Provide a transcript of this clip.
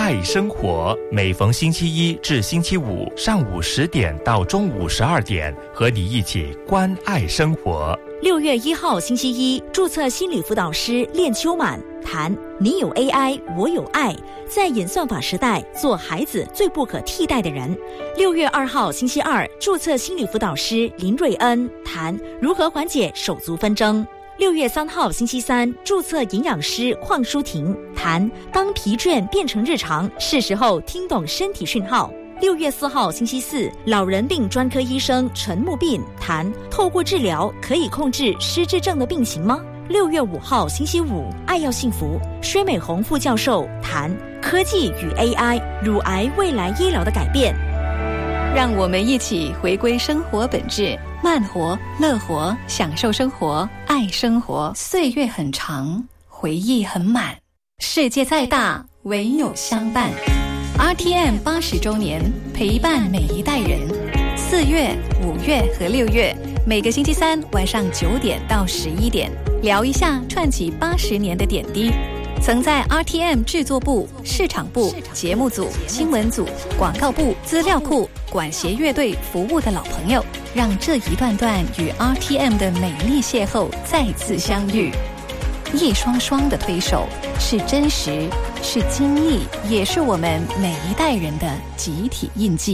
爱生活，每逢星期一至星期五上午10点到中午12点，和你一起关爱生活。 6月1号星期一，注册心理辅导师练秋满谈你有 AI， 我有爱，在演算法时代，做孩子最不可替代的人。6月2号星期二，注册心理辅导师林瑞恩谈如何缓解手足纷争。6月3号星期三，注册营养师邝淑婷谈当疲倦变成日常，是时候听懂身体讯号。6月4号星期四，老人病专科医生陈木斌谈透过治疗可以控制失智症的病情吗？6月5号星期五，爱要幸福，薛美红副教授谈科技与 AI 乳癌未来医疗的改变。 让我们一起回归生活本质，慢活、乐活，享受生活，爱生活。岁月很长，回忆很满，世界再大，唯有相伴。RTM 80周年，陪伴每一代人。4月、5月和6月，每个星期三晚上9点到11点，聊一下串起80年的点滴。曾在 RTM 制作部、市场部、节目组、新闻组、广告部、资料库、管弦乐队服务的老朋友，让这一段段与 RTM 的美丽邂逅再次相遇。一双双的推手，是真实，是经历，也是我们每一代人的集体印记。